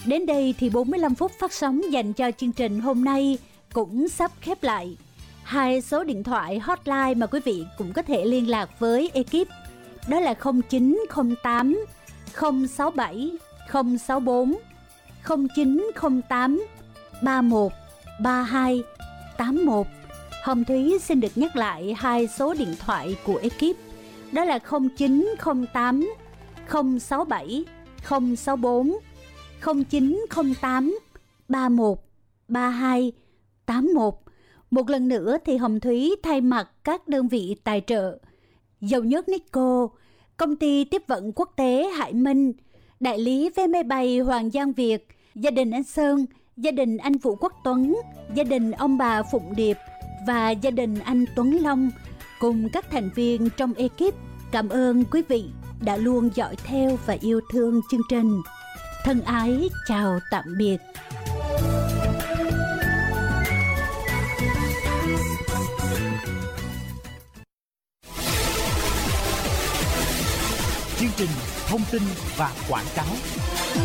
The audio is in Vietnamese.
Đến đây thì 45 phút phát sóng dành cho chương trình hôm nay cũng sắp khép lại. 2 số điện thoại hotline mà quý vị cũng có thể liên lạc với ekip. Đó là 0908 067 064, 0908 31 32 81. Hồng Thúy xin được nhắc lại 2 số điện thoại của ekip. Đó là 0908 067 064, 0908 31 32 81. Một lần nữa thì Hồng Thúy thay mặt các đơn vị tài trợ: Dầu nhất Nico, Công ty tiếp vận quốc tế Hải Minh, đại lý vé máy bay Hoàng Giang Việt, gia đình anh Sơn, gia đình anh Vũ Quốc Tuấn, gia đình ông bà Phụng Điệp và gia đình anh Tuấn Long cùng các thành viên trong ekip. Cảm ơn quý vị đã luôn dõi theo và yêu thương chương trình. Thân ái chào tạm biệt. Chương trình thông tin và quảng cáo.